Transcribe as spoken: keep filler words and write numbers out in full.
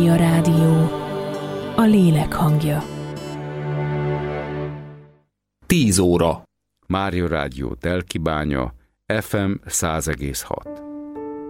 A rádió, a lélek hangja. Tíz óra. Mária Rádió Telkibánya, ef em száz egész hat.